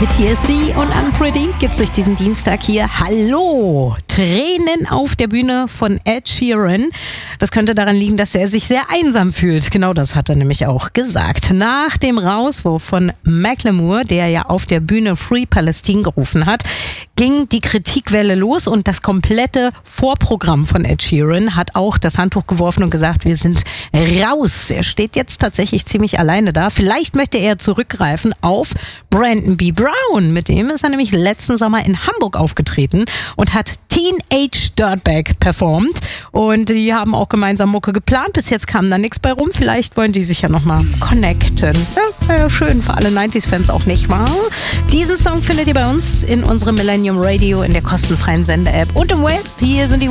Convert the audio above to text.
Mit TSC und Unpretty geht's durch diesen Dienstag hier. Hallo! Tränen auf der Bühne von Ed Sheeran. Das könnte daran liegen, dass er sich sehr einsam fühlt. Genau das hat er nämlich auch gesagt. Nach dem Rauswurf von Macklemore, der ja auf der Bühne Free Palestine gerufen hat, ging die Kritikwelle los und das komplette Vorprogramm von Ed Sheeran hat auch das Handtuch geworfen und gesagt, wir sind raus. Er steht jetzt tatsächlich ziemlich alleine da. Vielleicht möchte er zurückgreifen auf Brandon B. Brown. Mit dem ist er nämlich letzten Sommer in Hamburg aufgetreten und hat Teenage Dirtbag performt. Und die haben auch gemeinsam Mucke geplant. Bis jetzt kam da nichts bei rum. Vielleicht wollen die sich ja nochmal connecten. Ja, schön für alle 90s-Fans auch, nicht wahr? Diesen Song findet ihr bei uns in unserem Millennium Radio in der kostenfreien Sende-App und im Web. Hier sind die